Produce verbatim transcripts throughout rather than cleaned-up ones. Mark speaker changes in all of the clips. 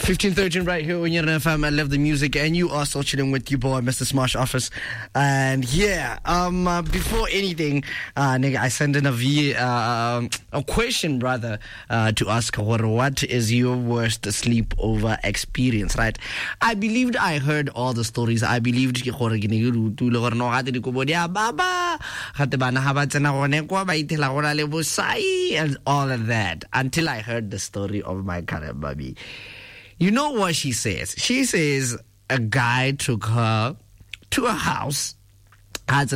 Speaker 1: fifteen thirteen right here on your F M. I love the music, and you are still chilling with your boy, Mister Smash Office. And yeah, um, uh, before anything, uh, nigga, I sent in a v uh, a question rather uh, to ask her, what is your worst sleepover experience? Right? I believed I heard all the stories. I believed ke gore ke ne ke rutule gore no gate di go bodia baba gate bana ha ba tsena gone kwa ba itela gona le bosai and all of that until I heard the story of my current baby. You know what she says? She says a guy took her to a house. Uh,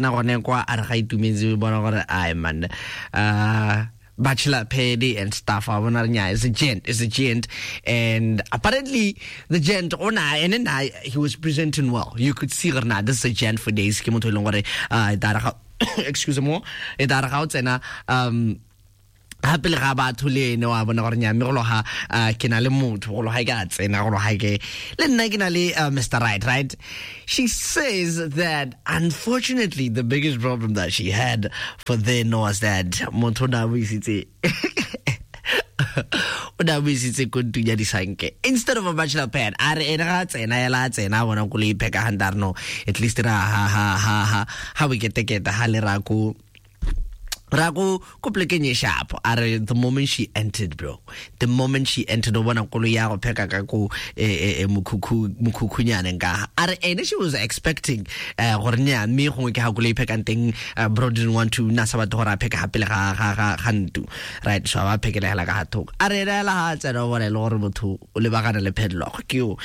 Speaker 1: bachelor payday and stuff. Is a gent, is a gent, and apparently the gent on I and then I he was presenting well. You could see her now. This is a gent for days. Uh, excuse me. Um. Happily about to lay no abonornia mirloha kinale mood or higats and our high Mister Right, right? She says that unfortunately the biggest problem that she had for them was that Montona Visite instead of a bachelor pad, are rats and I lads and I want to peka handarno at least ha ha ha ha how we get to get the haliraku. Rago komplekenya sharp are the moment she entered, bro. The moment she entered the one akolo peka kako e mukuku mukukunya nga. Are and she was expecting uh gornya me go ke ha kole peka nteng bro didn't want to nasaba tora peka hapela ga ga gantu. Right, so ba pekela la ga thok. Are re la ha tsena bona le gore motho o le bagana le pedlock ke o.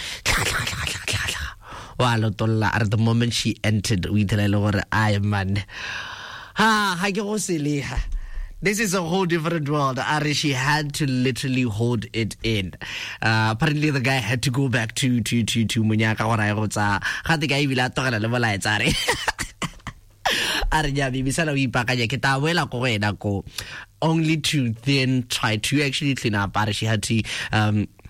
Speaker 1: Wa lo tolla at the moment she entered we tell gore I man. Ha, this is a whole different world. Ari, she had to literally hold it in. Uh, apparently, the guy had to go back to to to to Munyaka or I wrote. Had the guy will have to level lights. Ari, Ari, we said we pack a kita wela ko only to then try to actually clean up. Ari, she had to um.